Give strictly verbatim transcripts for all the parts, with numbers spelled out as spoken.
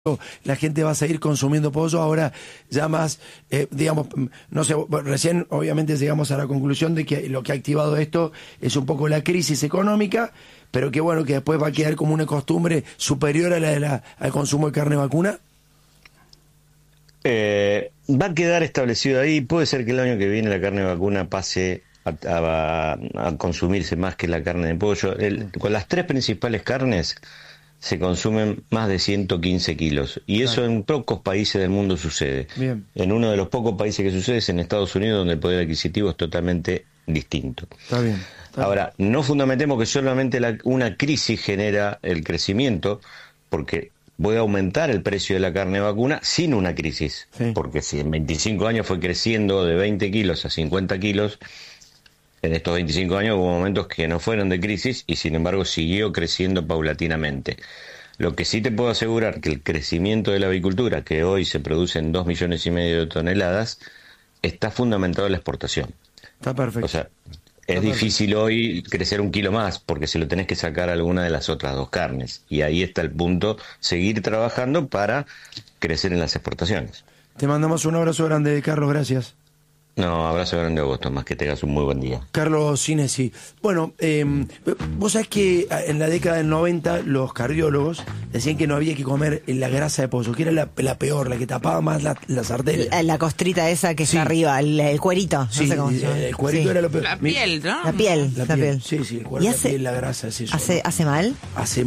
la gente va a seguir consumiendo pollo, ahora ya más, eh, digamos, no sé, recién obviamente llegamos a la conclusión de que lo que ha activado esto es un poco la crisis económica, pero que bueno, que después va a quedar como una costumbre superior a la de la, al consumo de carne vacuna. Eh, va a quedar establecido ahí, puede ser que el año que viene la carne vacuna pase a, a, a consumirse más que la carne de pollo. El, con las tres principales carnes se consumen más de ciento quince kilos. Y eso claro. En pocos países del mundo sucede. Bien. En uno de los pocos países que sucede es en Estados Unidos, donde el poder adquisitivo es totalmente distinto. Está bien. Está Ahora, bien. no fundamentemos que solamente la, una crisis genera el crecimiento, porque voy a aumentar el precio de la carne vacuna sin una crisis. Sí. Porque si en veinticinco años fue creciendo de veinte kilos a cincuenta kilos, en estos veinticinco años hubo momentos que no fueron de crisis y sin embargo siguió creciendo paulatinamente. Lo que sí te puedo asegurar que el crecimiento de la avicultura, que hoy se produce en dos millones y medio de toneladas, está fundamentado en la exportación. Está perfecto. O sea, es está difícil perfecto. Hoy crecer un kilo más porque se lo tenés que sacar a alguna de las otras dos carnes. Y ahí está el punto, seguir trabajando para crecer en las exportaciones. Te mandamos un abrazo grande, Carlos, gracias. No, abrazo grande a vos, Tomás, que tengas un muy buen día. Carlos Sinesi. Bueno, eh, vos sabés que en la década del noventa los cardiólogos decían que no había que comer la grasa de pollo, que era la, la peor, la que tapaba más la, las arterias. La, la costrita esa que sí. está arriba, el, el cuerito. Sí, no sé cómo se llama. El cuerito sí. Era lo peor. La piel, ¿no? La piel, la, la piel. piel. Sí, sí, el cuerpo, hace, la piel, la grasa, es eso. ¿Hace, ¿no? ¿Hace mal? Hace...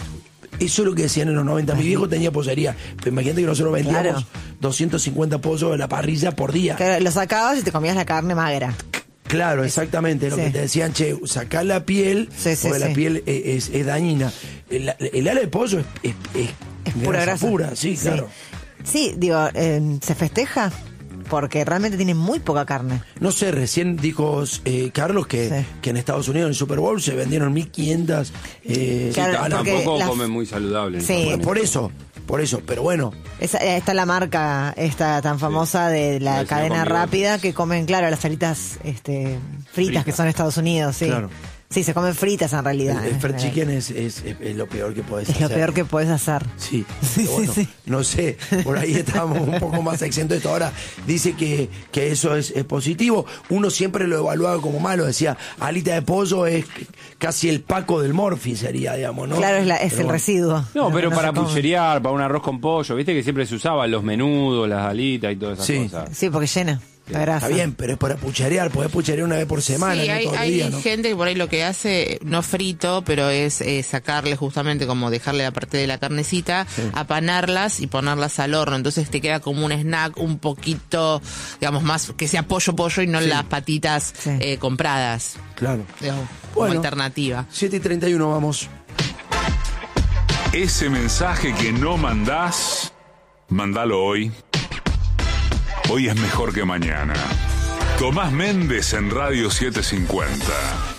Eso es lo que decían en los noventa. Mi viejo tenía pollería. Pero imagínate que nosotros vendíamos claro. doscientos cincuenta pollos de la parrilla por día. Claro, lo sacabas y te comías la carne magra. Claro, exactamente. Lo sí. que te decían, che, sacá la piel, sí, sí, porque sí. la piel es, es, es dañina. El, el ala de pollo es, es, es, es pura grasa. Pura, sí, sí. claro. Sí, digo, eh, ¿se festeja? Porque realmente tiene muy poca carne. No sé, recién dijo eh, Carlos que, sí. que en Estados Unidos en el Super Bowl se vendieron mil quinientas. Eh, claro, sí, tampoco las... comen muy saludable. Sí. Por, por eso, por eso, pero bueno. Esa, está la marca esta tan famosa sí. de la, la cadena rápida que comen, claro, las salitas este, fritas Frita. que son Estados Unidos, sí. Claro. Sí, se comen fritas en realidad. El, el fried chicken es, es, es lo peor que puedes hacer. Es lo peor que puedes hacer. Sí, sí, bueno, sí, sí. No sé, por ahí estamos un poco más exentos de esto. Ahora dice que, que eso es, es positivo. Uno siempre lo evaluaba como malo. Decía, alita de pollo es casi el Paco del Morphy, sería, digamos, ¿no? Claro, es, la, es el bueno. residuo. No, pero no para pucherear, para un arroz con pollo, viste que siempre se usaban los menudos, las alitas y todas esas sí. cosas. Sí, porque llena. Sí. Está bien, pero es para pucherear, podés pucherear una vez por semana, sí, no hay, todo el hay día, ¿no? gente que por ahí lo que hace, no frito, pero es eh, sacarle justamente como dejarle la parte de la carnecita, sí. apanarlas y ponerlas al horno, entonces te queda como un snack un poquito, digamos, más que sea pollo pollo y no sí. las patitas sí. eh, compradas. Claro. Digamos, como bueno, alternativa. siete y treinta y uno, vamos. Ese mensaje que no mandás, mandalo hoy. Hoy es mejor que mañana. Tomás Méndez en Radio setecientos cincuenta.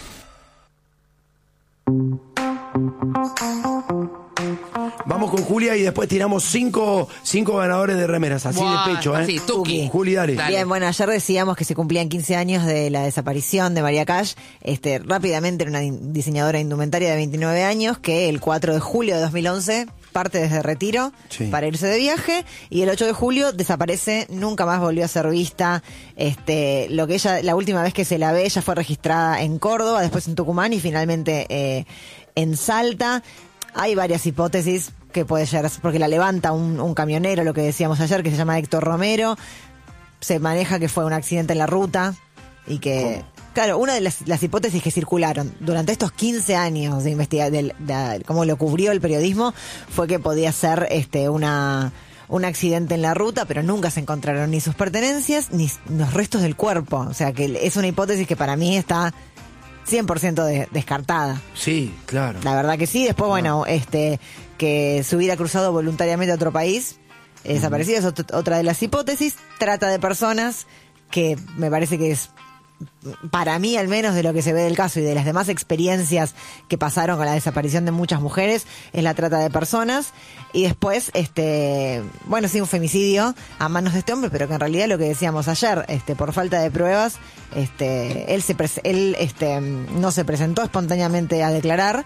Vamos con Julia y después tiramos cinco, cinco ganadores de remeras, así wow, de pecho, ¿eh? Así, tuki. Juli, dale. dale. Bien, bueno, ayer decíamos que se cumplían quince años de la desaparición de María Cash. Este, rápidamente era una diseñadora de indumentaria de veintinueve años que el cuatro de julio de dos mil once parte desde retiro sí. para irse de viaje y el ocho de julio desaparece, nunca más volvió a ser vista. Este, lo que ella, la última vez que se la ve, ella fue registrada en Córdoba, después en Tucumán y finalmente eh, en Salta. Hay varias hipótesis que puede llegar, porque la levanta un, un camionero, lo que decíamos ayer, que se llama Héctor Romero. Se maneja que fue un accidente en la ruta y que... ¿Cómo? Claro, una de las, las hipótesis que circularon durante estos quince años de investigación, de, de, cómo lo cubrió el periodismo, fue que podía ser este una un accidente en la ruta, pero nunca se encontraron ni sus pertenencias ni los restos del cuerpo. O sea, que es una hipótesis que para mí está cien por ciento de, descartada. Sí, claro. La verdad que sí. Después, bueno, no. este que se hubiera cruzado voluntariamente a otro país, eh, desaparecida, es ot- otra de las hipótesis. Trata de personas, que me parece que es, para mí al menos, de lo que se ve del caso y de las demás experiencias que pasaron con la desaparición de muchas mujeres, es la trata de personas. Y después, este bueno, sí, un femicidio a manos de este hombre, pero que en realidad, lo que decíamos ayer, este por falta de pruebas, este él se pres- él este no se presentó espontáneamente a declarar,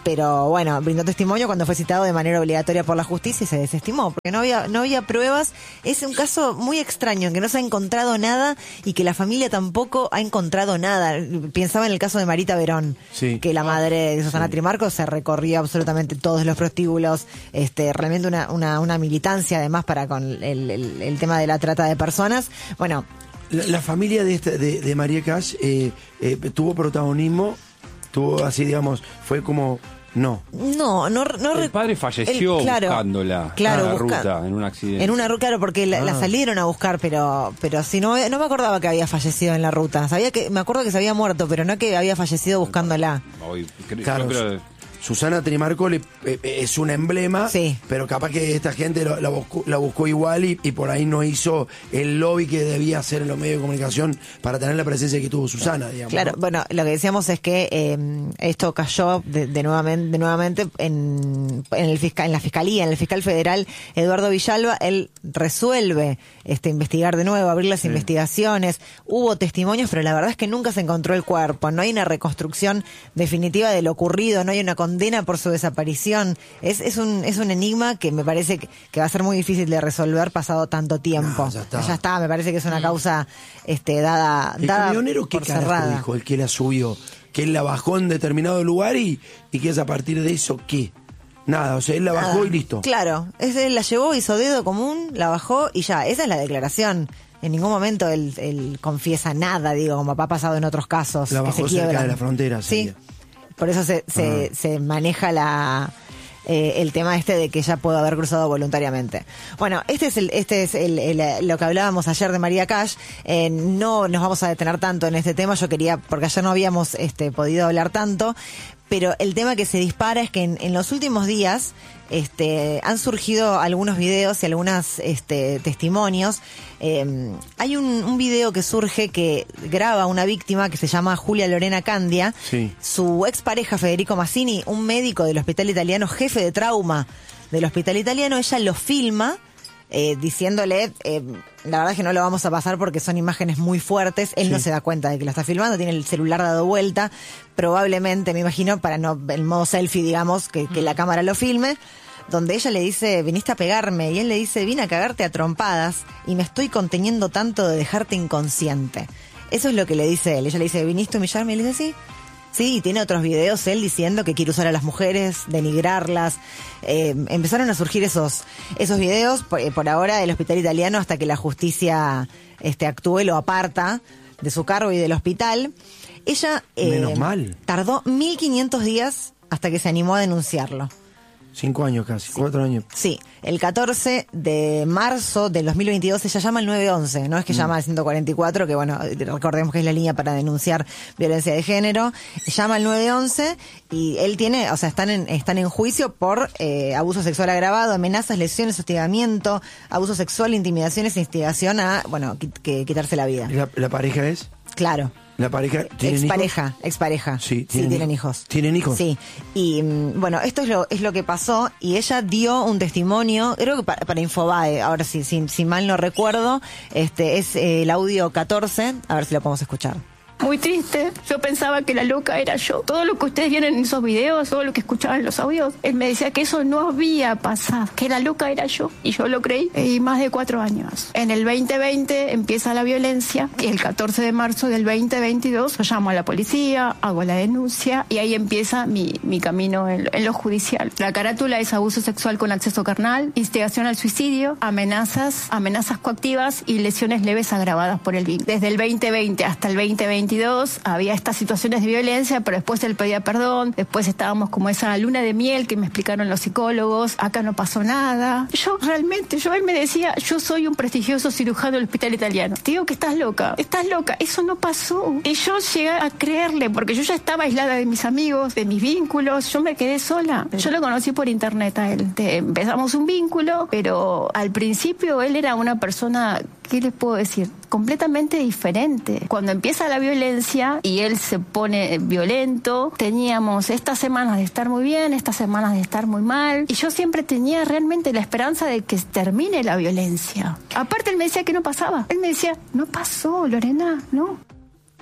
pero bueno, brindó testimonio cuando fue citado de manera obligatoria por la justicia y se desestimó, porque no había, no había pruebas. Es un caso muy extraño, en que no se ha encontrado nada y que la familia tampoco ha encontrado nada. Pensaba en el caso de Marita Verón, sí. que la madre de Susana sí. Trimarco se recorrió absolutamente todos los prostíbulos, este, realmente una, una, una militancia además para con el, el, el tema de la trata de personas. Bueno, la, la familia de, esta, de, de María Cash eh, eh, tuvo protagonismo, tuvo así, digamos, fue como... No. No, no, no. El padre falleció el, claro, buscándola claro, en la busca, ruta, en un accidente. En una ruta, claro, porque la, ah. la salieron a buscar, pero pero si no, no me acordaba que había fallecido en la ruta. Sabía que, me acuerdo que se había muerto, pero no que había fallecido buscándola. Hoy, claro, creo... Susana Trimarco le, eh, es un emblema, sí. pero capaz que esta gente lo, la, buscó, la buscó igual y, y por ahí no hizo el lobby que debía hacer en los medios de comunicación para tener la presencia que tuvo Susana, digamos. Claro, ¿no? Bueno, lo que decíamos es que eh, esto cayó de, de nuevamente, de nuevamente en, en, el fiscal, en la fiscalía, en el fiscal federal Eduardo Villalba. Él resuelve este investigar de nuevo, abrir las sí. investigaciones. Hubo testimonios, pero la verdad es que nunca se encontró el cuerpo. No hay una reconstrucción definitiva de lo ocurrido, no hay una condena por su desaparición. Es, es un es un enigma que me parece que, que va a ser muy difícil de resolver pasado tanto tiempo. No, ya está. Ya está, me parece que es una causa este dada, ¿El dada camionero qué por carajo cerrada. dijo? El que la subió, que él la bajó en determinado lugar y, y que es a partir de eso, ¿qué? Nada, o sea, él la bajó Nada. y listo. Claro, es, él la llevó, hizo dedo común, la bajó y ya, esa es la declaración. En ningún momento él, él confiesa nada, digo, como ha pasado en otros casos. La que bajó se cerca quiebran. de la frontera. Sí, sería. Por eso se, se, ah. se maneja la... Eh, el tema este de que ella pudo haber cruzado voluntariamente. Bueno, este es el, este es el, el, lo que hablábamos ayer de María Cash. Eh, no nos vamos a detener tanto en este tema. Yo quería, porque ayer no habíamos este, podido hablar tanto, pero el tema que se dispara es que en, en los últimos días este, han surgido algunos videos y algunos este, testimonios. Eh, hay un, un video que surge que graba una víctima que se llama Julia Lorena Candia. Sí. Su expareja Federico Mazzini, un médico del hospital italiano, jefe de trauma del hospital italiano, ella lo filma eh, diciéndole, eh, la verdad es que no lo vamos a pasar porque son imágenes muy fuertes. Él sí. no se da cuenta de que lo está filmando, tiene el celular dado vuelta, probablemente, me imagino, para no, el modo selfie, digamos, que, que la cámara lo filme, donde ella le dice, viniste a pegarme, y él le dice, vine a cagarte a trompadas y me estoy conteniendo tanto de dejarte inconsciente. Eso es lo que le dice él. Ella le dice, viniste a humillarme, y le dice, sí. Sí, y tiene otros videos él diciendo que quiere usar a las mujeres, denigrarlas. Eh, empezaron a surgir esos esos videos. Por, por ahora, el hospital italiano, hasta que la justicia este, actúe, lo aparta de su cargo y del hospital. Ella eh, Menos mal. tardó mil quinientos días hasta que se animó a denunciarlo. Cinco años casi, Sí. cuatro años. Sí, el catorce de marzo del dos mil veintidós ella llama al nueve once, no es que Mm. llama al ciento cuarenta y cuatro, que bueno, recordemos que es la línea para denunciar violencia de género. Llama al nueve once y él tiene, o sea, están en, están en juicio por eh, abuso sexual agravado, amenazas, lesiones, hostigamiento, abuso sexual, intimidaciones e instigación a, bueno, qui- que quitarse la vida. ¿La, la pareja es? Claro. ¿La pareja tiene Expareja, expareja. Sí, Sí, tienen tienen hijos. hijos. ¿Tienen hijos? Sí. Y mm, bueno, esto es lo es lo que pasó y ella dio un testimonio, creo que para, para Infobae, ahora sí, si, si mal no recuerdo, este es eh, el audio catorce, a ver si lo podemos escuchar. Muy triste, yo pensaba que la loca era yo. Todo lo que ustedes vieron en esos videos, todo lo que escuchaban en los audios, él me decía que eso no había pasado, que la loca era yo. Y yo lo creí, y más de cuatro años. En el veinte veinte empieza la violencia, y el catorce de marzo del veinte veintidós yo llamo a la policía, hago la denuncia, y ahí empieza mi, mi camino en, en lo judicial. La carátula es abuso sexual con acceso carnal, instigación al suicidio, amenazas, amenazas coactivas y lesiones leves agravadas por el vínculo. Desde el veinte veinte hasta el veinte veintidós había estas situaciones de violencia, pero después él pedía perdón, después estábamos como esa luna de miel que me explicaron los psicólogos, acá no pasó nada. Yo realmente, yo él me decía, yo soy un prestigioso cirujano del hospital italiano. Te digo que estás loca, estás loca, eso no pasó. Y yo llegué a creerle, porque yo ya estaba aislada de mis amigos, de mis vínculos, yo me quedé sola. Yo lo conocí por internet a él. Te- empezamos un vínculo, pero al principio él era una persona, ¿qué les puedo decir? Completamente diferente. Cuando empieza la violencia y él se pone violento, teníamos estas semanas de estar muy bien, estas semanas de estar muy mal, y yo siempre tenía realmente la esperanza de que termine la violencia. Aparte él me decía que no pasaba. Él me decía, no pasó, Lorena, no.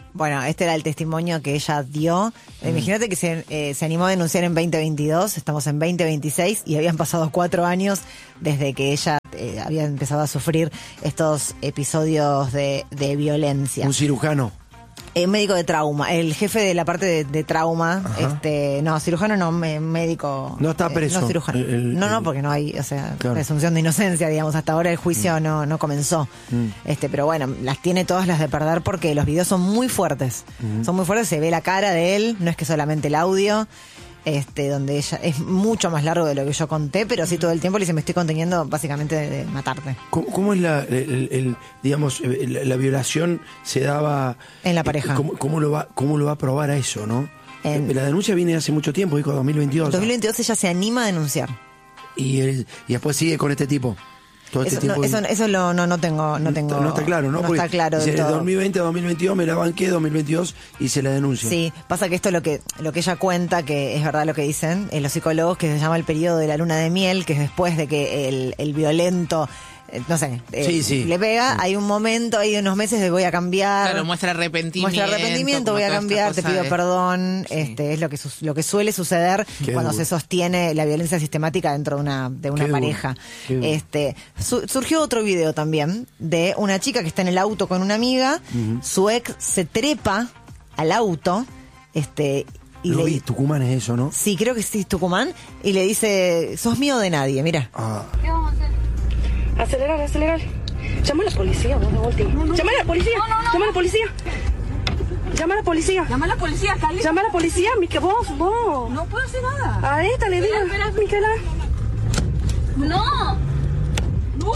Bueno, este era el testimonio que ella dio. Mm. Imagínate que se, eh, se animó a denunciar en veinte veintidós, estamos en veinte veintiséis y habían pasado cuatro años desde que ella eh, había empezado a sufrir estos episodios de, de violencia. Un cirujano. Eh, médico de trauma, el jefe de la parte de, de trauma, Ajá. este, no, cirujano no, me, médico. No está preso. Eh, no cirujano. El, el, no, no, porque no hay, o sea, claro. presunción de inocencia, digamos, hasta ahora el juicio mm. no, no comenzó. Mm. Este, pero bueno, las tiene todas las de perder porque los videos son muy fuertes. Mm. Son muy fuertes, se ve la cara de él, no es que solamente el audio. Este, donde ella es mucho más largo de lo que yo conté, pero sí todo el tiempo le dice, me estoy conteniendo básicamente de, de matarte. ¿Cómo, cómo es la, el, el, digamos, la, la violación se daba en la pareja? ¿Cómo, cómo lo va, cómo lo va a probar a eso, no? En, la denuncia viene hace mucho tiempo, dijo dos mil veintidós. dos mil veintidós ella se anima a denunciar. Y, el, y después sigue con este tipo. Todo eso, este no, eso, eso lo, no, no tengo, no tengo. No está claro, ¿no? No está claro dice, del todo. dos mil veinte a dos mil veintidós me la banqué, dos mil veintidós y se la denuncia. Sí, pasa que esto lo que, lo que ella cuenta, que es verdad lo que dicen eh, los psicólogos, que se llama el periodo de la luna de miel, que es después de que el, el violento, eh, no sé, eh, sí, sí. le pega, sí. hay un momento, hay unos meses de voy a cambiar. Claro, muestra arrepentimiento. Muestra arrepentimiento, voy a cambiar, te pido de... perdón. Sí. Este, es lo que, su, lo que suele suceder Qué cuando duro. se sostiene la violencia sistemática dentro de una, de una Qué pareja. Este, su, surgió otro video también de una chica que está en el auto con una amiga, uh-huh. su ex se trepa al auto, este, y Lo le vi, Tucumán es eso, ¿no? Sí, creo que sí, Tucumán, y le dice, sos mío de nadie, mira. Ah. ¿Qué vamos a hacer? Acelerar, acelerar. Llama a la policía, vos de vuelta. No, no, Llama a la policía, no, no, no. Llama a la policía. Llama a la policía. Llama a la policía, Cali. Llama a la policía, Miquela, vos, vos. No puedo hacer nada. A esta le digo, Miquela. No. No. No.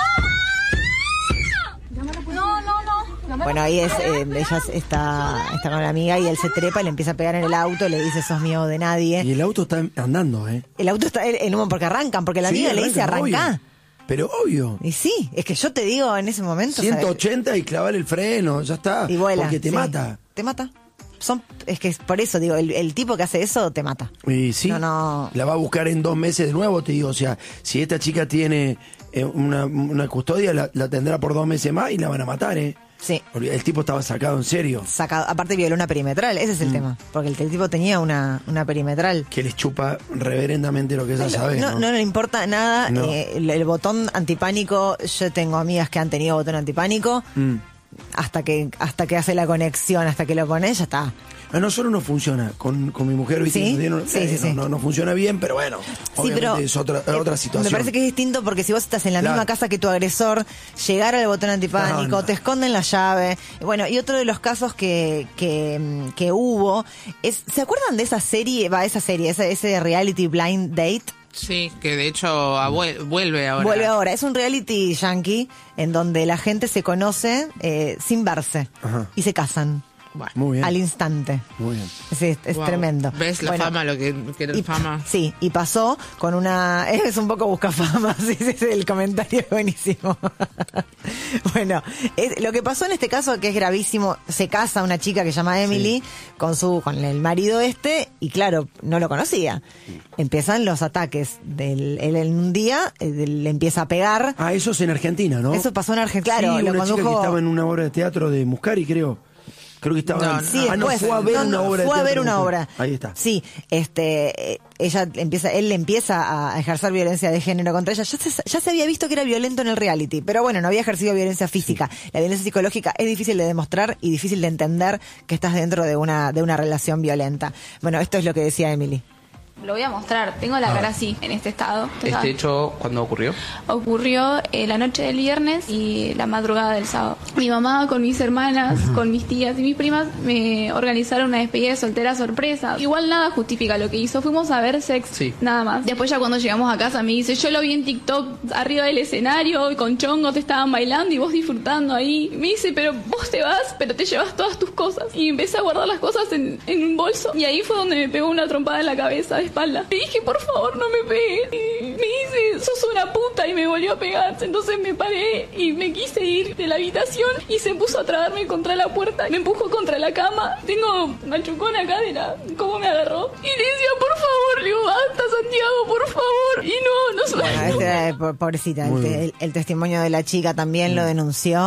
No, no, no. Bueno, ahí es, eh, ella está, está con la amiga y él se trepa y le empieza a pegar en el auto, le dice, sos mío de nadie. Y el auto está andando, ¿eh? El auto está en humo porque arrancan, porque la sí, amiga arrancan, le dice, arrancá. Obvio. Pero obvio. Y sí, es que yo te digo en ese momento. ciento ochenta ¿sabes? Y clavar el freno, ya está. Y vuela. Porque te sí, mata. Te mata. Son, es que por eso digo, el, el tipo que hace eso te mata. Y sí, no, no. la va a buscar en dos meses de nuevo, te digo. O sea, si esta chica tiene eh, una, una custodia, la, la tendrá por dos meses más y la van a matar, ¿eh? Sí. Porque el tipo estaba sacado en serio. Sacado, aparte violó una perimetral, ese es el mm. tema. Porque el, el tipo tenía una, una perimetral. Que les chupa reverendamente lo que ella sabe. No, no, no le importa nada. No. Eh, el, el botón antipánico, yo tengo amigas que han tenido botón antipánico. Mm. Hasta que hasta que hace la conexión, hasta que lo pones, ya está. A nosotros no funciona. Con, con mi mujer, ¿viste? ¿Sí? No, sí, eh, sí, sí. No, no, no funciona bien, pero bueno. Sí, pero es otra, eh, otra situación. Me parece que es distinto porque si vos estás en la claro. misma casa que tu agresor, llegar al botón antipánico, no, no. te esconden la llave. Bueno, y otro de los casos que, que, que hubo es, ¿se acuerdan de esa serie? Va, esa serie, ese, ese reality Blind Date. Sí, que de hecho vuelve ahora. Vuelve ahora. Es un reality yankee en donde la gente se conoce eh, sin verse. Ajá. Y se casan. Bueno, muy bien. Al instante. Muy bien. Sí, es, es wow. tremendo. ¿Ves la bueno, fama, lo que, que era y, fama? Sí, y pasó con una... Es un poco busca fama, sí, sí, sí, el comentario es buenísimo. Bueno, es, lo que pasó en este caso, que es gravísimo, se casa una chica que se llama Emily sí. con su con el marido este, y claro, no lo conocía. Empiezan los ataques. Del, él en un día él, le empieza a pegar. Ah, eso es en Argentina, ¿no? Eso pasó en Argentina, claro. Sí, lo una condujo... chica que estaba en una obra de teatro de Muscari, creo. Creo que estaba no, en... sí, ah, no, después, fue a ver no, no, una obra. Fue de a ver teatro, una obra. Ahí está. Sí, este, ella empieza, él le empieza a ejercer violencia de género contra ella. Ya se, ya se había visto que era violento en el reality, pero bueno, no había ejercido violencia física. Sí. La violencia psicológica es difícil de demostrar y difícil de entender que estás dentro de una, de una relación violenta. Bueno, esto es lo que decía Emily. Lo voy a mostrar. Tengo la cara así, en este estado. ¿Este hecho cuándo ocurrió? Ocurrió eh, la noche del viernes y la madrugada del sábado. Mi mamá con mis hermanas, con mis tías y mis primas me organizaron una despedida de soltera sorpresa. Igual nada justifica lo que hizo. Fuimos a ver sex, sí. nada más. Después ya cuando llegamos a casa me dice, yo lo vi en TikTok arriba del escenario y con chongos te estaban bailando y vos disfrutando ahí. Me dice, pero vos te vas, pero te llevas todas tus cosas. Y empecé a guardar las cosas en, en un bolso. Y ahí fue donde me pegó una trompada en la cabeza. Espalda. Le dije, por favor, no me pegues. Y me dice, sos una puta, y me volvió a pegar. Entonces me paré y me quise ir de la habitación y se puso a trabarme contra la puerta. Me empujó contra la cama. Tengo machucón acá de la... ¿Cómo me agarró? Y le decía, por favor, le digo, basta, Santiago, por favor. Y no, no... Bueno, este, pobrecita, el, el, el testimonio de la chica también mm. lo denunció.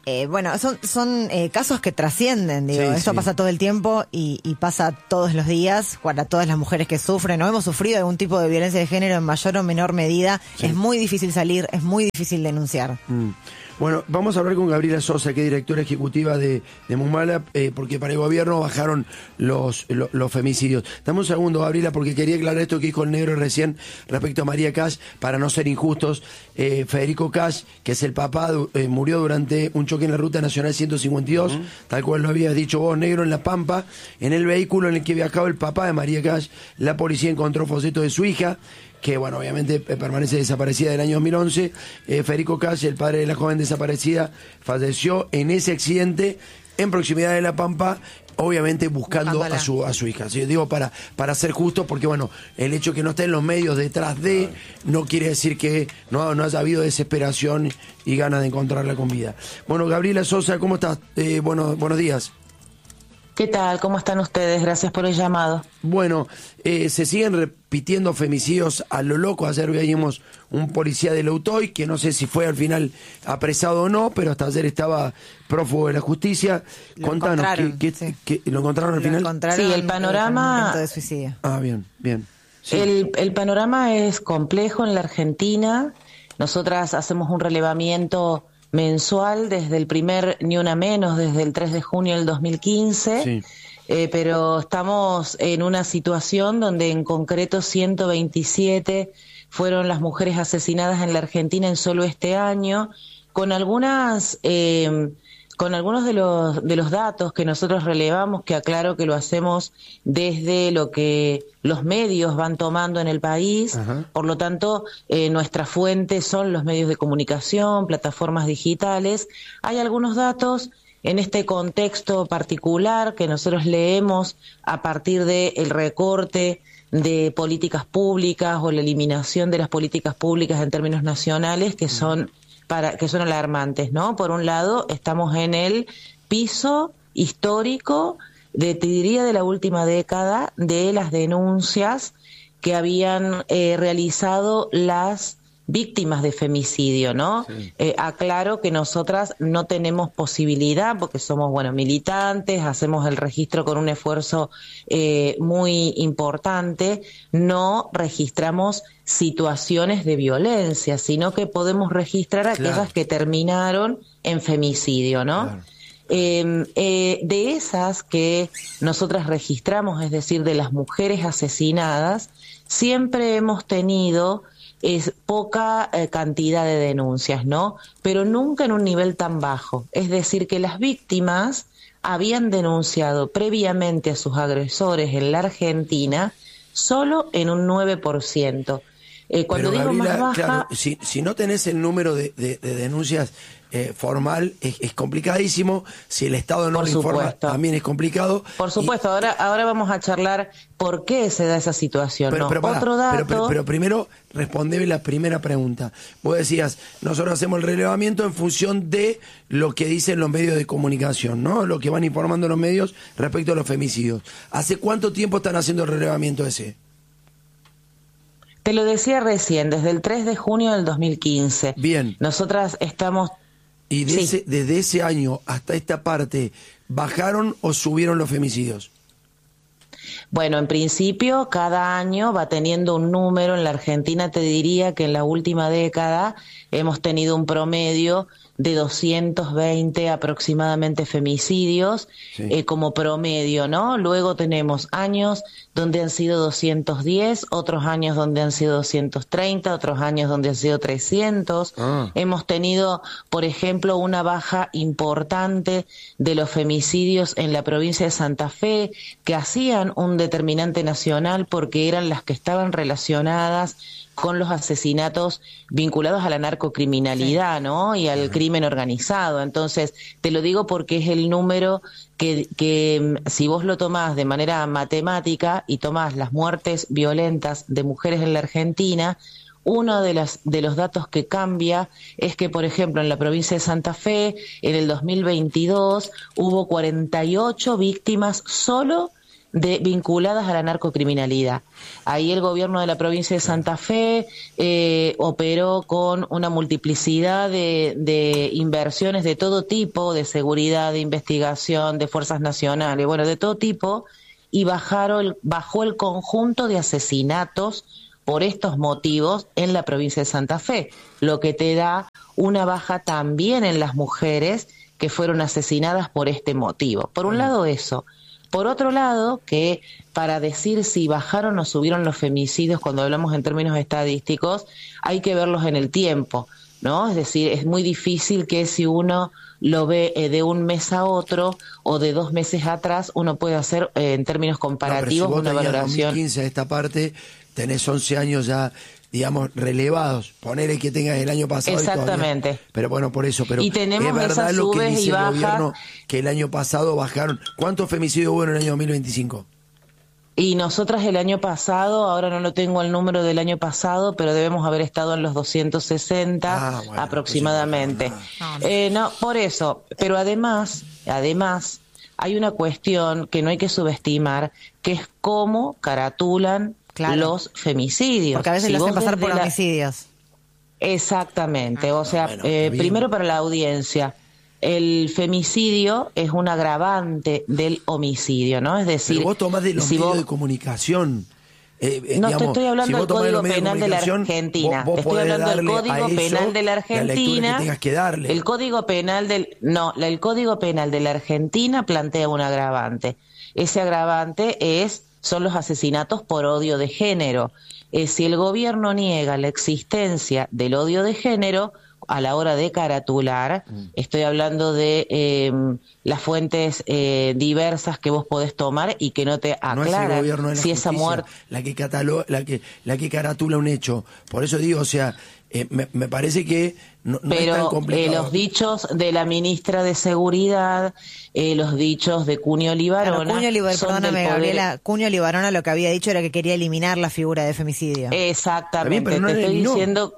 Eh, bueno, son son eh, casos que trascienden, digo, Sí, esto sí. pasa todo el tiempo y, y pasa todos los días para todas las mujeres que sufren o hemos sufrido algún tipo de violencia de género en mayor o menor medida. Sí. Es muy difícil salir, es muy difícil denunciar. Mm. Bueno, vamos a hablar con Gabriela Sosa, que es directora ejecutiva de, de Mumala, eh, porque para el gobierno bajaron los, los, los femicidios. Dame un segundo, Gabriela, porque quería aclarar esto que dijo el negro recién respecto a María Cash, para no ser injustos. Eh, Federico Cash, que es el papá, eh, murió durante un choque en la Ruta Nacional ciento cincuenta y dos, uh-huh. tal cual lo habías dicho vos, negro, en La Pampa, en el vehículo en el que viajaba el papá de María Cash. La policía encontró bocetos de su hija, que bueno, obviamente permanece desaparecida del año dos mil once. Eh, Federico Cash, el padre de la joven desaparecida, falleció en ese accidente en proximidad de La Pampa, obviamente buscando a su a su hija. ¿Sí? Digo, para para ser justo, porque bueno, el hecho que no esté en los medios detrás de, no quiere decir que no, no haya habido desesperación y ganas de encontrarla con vida. Bueno, Gabriela Sosa, ¿cómo estás? Eh, bueno, buenos días. ¿Qué tal? ¿Cómo están ustedes? Gracias por el llamado. Bueno, eh, se siguen repitiendo femicidios a lo loco. Ayer veíamos un policía de Leutoy, que no sé si fue al final apresado o no, pero hasta ayer estaba prófugo de la justicia. Lo Contanos, ¿qué, qué, sí. qué, ¿lo encontraron al Lo final? encontraron sí, el panorama... de suicidio. Ah, bien, bien. Sí. El, el panorama es complejo en la Argentina. Nosotras hacemos un relevamiento mensual desde el primer Ni Una Menos, desde el tres de junio del dos mil quince, Sí. eh, pero estamos en una situación donde en concreto ciento veintisiete fueron las mujeres asesinadas en la Argentina en solo este año, con algunas... Eh, con algunos de los de los datos que nosotros relevamos, que aclaro que lo hacemos desde lo que los medios van tomando en el país. Ajá. Por lo tanto, eh, nuestra fuente son los medios de comunicación, plataformas digitales. Hay algunos datos en este contexto particular que nosotros leemos a partir del recorte de políticas públicas o la eliminación de las políticas públicas en términos nacionales, que son para que son alarmantes, ¿no? Por un lado, estamos en el piso histórico, de, te diría, de la última década, de las denuncias que habían eh, realizado las víctimas de femicidio, ¿no? Sí. Eh, aclaro que nosotras no tenemos posibilidad, porque somos, bueno, militantes, hacemos el registro con un esfuerzo eh, muy importante, no registramos situaciones de violencia, sino que podemos registrar aquellas claro. que terminaron en femicidio, ¿no? Claro. Eh, eh, de esas que nosotras registramos, es decir, de las mujeres asesinadas, siempre hemos tenido es poca eh, cantidad de denuncias, ¿no? Pero nunca en un nivel tan bajo. Es decir, que las víctimas habían denunciado previamente a sus agresores en la Argentina solo en un nueve por ciento. Eh, cuando Pero, digo Gabriela, más baja... Claro, si, si no tenés el número de, de, de denuncias eh, formal, es, es complicadísimo. Si el Estado no lo informa, también es complicado. Por supuesto, y, ahora ahora vamos a charlar por qué se da esa situación. Pero, no, pero, para, otro dato... pero, pero, pero primero, respondeme la primera pregunta. Vos decías, nosotros hacemos el relevamiento en función de lo que dicen los medios de comunicación, ¿no? Lo que van informando los medios respecto a los femicidios. ¿Hace cuánto tiempo están haciendo el relevamiento ese? Te lo decía recién, desde el tres de junio del dos mil quince. Bien. Nosotras estamos... ¿Y de sí. ese, desde ese año hasta esta parte, bajaron o subieron los femicidios? Bueno, en principio, cada año va teniendo un número. En la Argentina te diría que en la última década hemos tenido un promedio de doscientos veinte aproximadamente femicidios, sí. eh, como promedio, ¿no? Luego tenemos años donde han sido doscientos diez, otros años donde han sido doscientos treinta, otros años donde han sido trescientos. Ah. Hemos tenido, por ejemplo, una baja importante de los femicidios en la provincia de Santa Fe, que hacían un determinante nacional porque eran las que estaban relacionadas con los asesinatos vinculados a la narcocriminalidad, sí. ¿no? Y al crimen organizado. Entonces, te lo digo porque es el número que, que si vos lo tomás de manera matemática y tomás las muertes violentas de mujeres en la Argentina, uno de, las, de los datos que cambia es que, por ejemplo, en la provincia de Santa Fe, en el dos mil veintidós, hubo cuarenta y ocho víctimas solo de vinculadas a la narcocriminalidad. Ahí el gobierno de la provincia de Santa Fe eh, operó con una multiplicidad de, de inversiones de todo tipo, de seguridad, de investigación, de fuerzas nacionales, bueno, de todo tipo, y bajaron, bajó el conjunto de asesinatos por estos motivos en la provincia de Santa Fe, lo que te da una baja también en las mujeres que fueron asesinadas por este motivo. Por un lado eso. Por otro lado, que para decir si bajaron o subieron los femicidios cuando hablamos en términos estadísticos, hay que verlos en el tiempo, ¿no? Es decir, es muy difícil que si uno lo ve eh, de un mes a otro o de dos meses atrás, uno puede hacer eh, en términos comparativos no, pero si vos una valoración. dos mil quince a esta parte, tenés once años ya, digamos, relevados. Ponele que tengas el año pasado. Exactamente. Y todavía, pero bueno, por eso. Pero y tenemos es verdad esas lo que subes dice y el bajas. gobierno, que el año pasado bajaron. ¿Cuántos femicidios hubo en el año dos mil veinticinco? Y nosotras el año pasado, ahora no lo tengo el número del año pasado, pero debemos haber estado en los doscientos sesenta ah, bueno, aproximadamente. No, no. Eh, no, por eso. Pero además, además, hay una cuestión que no hay que subestimar, que es cómo caratulan claro. los femicidios. Porque a veces si lo hacen pasar por la... homicidios. Exactamente. Ah, o sea, bueno, eh, primero para la audiencia. El femicidio es un agravante del homicidio, ¿no? Es decir, pero vos tomás de los si medios vos... de comunicación. Eh, eh, no digamos, te estoy hablando si del Código Penal de, de la Argentina. Vos, vos te estoy hablando del Código Penal de la Argentina. Que tengas que darle. El Código Penal del no, el Código Penal de la Argentina plantea un agravante. Ese agravante es son los asesinatos por odio de género. Eh, si el gobierno niega la existencia del odio de género a la hora de caratular, mm. estoy hablando de eh, las fuentes eh, diversas que vos podés tomar y que no te aclaran no es si esa muerte la que catalo la que la que caratula un hecho. Por eso digo, o sea, eh, me, me parece que no, no pero es tan complicado. Eh, los dichos de la ministra de Seguridad, eh, los dichos de Cunio Libarona, claro, Cunio Libar, perdóname, Gabriela, Cunio Libarona lo que había dicho era que quería eliminar la figura de femicidio. Exactamente, bien, no te estoy eliminó. diciendo.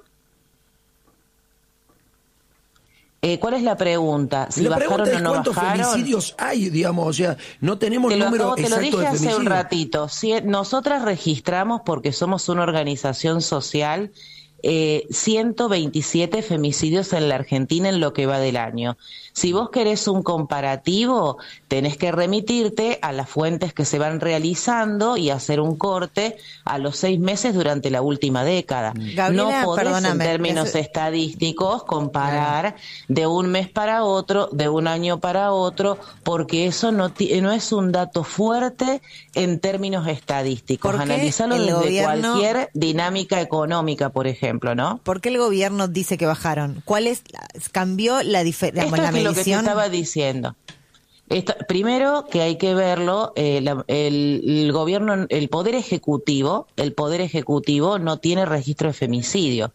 Eh, ¿Cuál es la pregunta? Si la bajaron pregunta es o no cuántos bajaron. femicidios hay, digamos, o sea, no tenemos Te lo número acabo, te exacto lo dije de hace femicidios. un ratito. Si nosotras registramos, porque somos una organización social, eh, ciento veintisiete femicidios en la Argentina en lo que va del año. Si vos querés un comparativo, tenés que remitirte a las fuentes que se van realizando y hacer un corte a los seis meses durante la última década. Gabriela, no podés perdóname, en términos es... estadísticos comparar de un mes para otro, de un año para otro, porque eso no, no es un dato fuerte en términos estadísticos. Analizarlo desde gobierno... cualquier dinámica económica, por ejemplo, ¿no? ¿Por qué el gobierno dice que bajaron? ¿Cuál es? ¿Cambió la diferencia? Esto es lo que te estaba diciendo. Esto, primero que hay que verlo, eh, la, el, el gobierno, el poder ejecutivo, el poder ejecutivo no tiene registro de femicidio,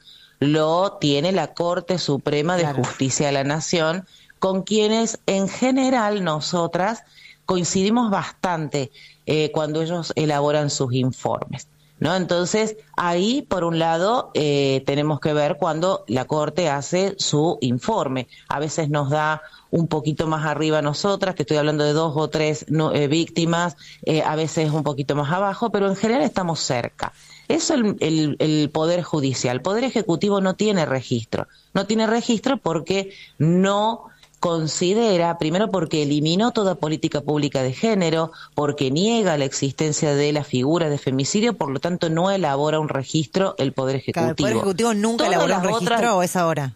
lo tiene la Corte Suprema de claro. Justicia de la Nación, con quienes en general nosotras coincidimos bastante eh, cuando ellos elaboran sus informes. ¿No? Entonces, ahí, por un lado, eh, tenemos que ver cuando la Corte hace su informe. A veces nos da un poquito más arriba a nosotras, te estoy hablando de dos o tres no, eh, víctimas, eh, a veces un poquito más abajo, pero en general estamos cerca. Eso el, el, el Poder Judicial. El Poder Ejecutivo no tiene registro. No tiene registro porque no... considera, primero porque eliminó toda política pública de género, porque niega la existencia de la figura de femicidio, por lo tanto no elabora un registro el Poder Ejecutivo. Claro, ¿el Poder Ejecutivo nunca Todas elaboró un registro otras, o es ahora?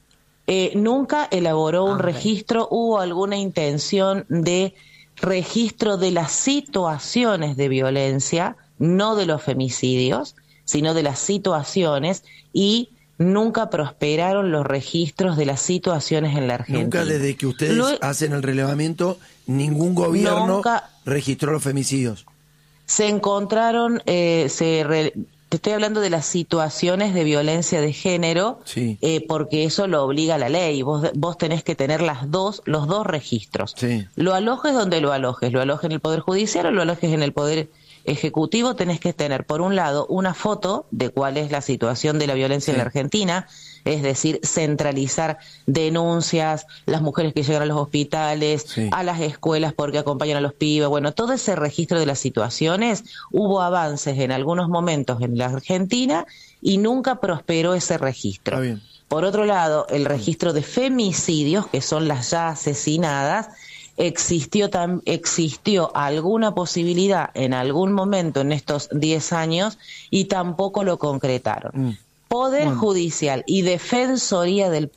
Eh, nunca elaboró ah, un okay. registro, hubo alguna intención de registro de las situaciones de violencia, no de los femicidios, sino de las situaciones, y nunca prosperaron los registros de las situaciones en la Argentina. Nunca desde que ustedes Lo... hacen el relevamiento, ningún gobierno nunca... registró los femicidios. Se encontraron, eh, se re... te estoy hablando de las situaciones de violencia de género, sí. eh, porque eso lo obliga la ley. Vos, vos tenés que tener las dos, los dos registros. Sí. Lo alojes donde lo alojes, lo alojes en el Poder Judicial o lo alojes en el Poder Ejecutivo, tenés que tener, por un lado, una foto de cuál es la situación de la violencia sí. en la Argentina, es decir, centralizar denuncias, las mujeres que llegan a los hospitales, sí. a las escuelas porque acompañan a los pibes, bueno, todo ese registro de las situaciones, hubo avances en algunos momentos en la Argentina y nunca prosperó ese registro. Está bien. Por otro lado, el registro de femicidios, que son las ya asesinadas, existió, tam, existió alguna posibilidad en algún momento en estos diez años y tampoco lo concretaron. Mm. Poder bueno. Judicial y Defensoría del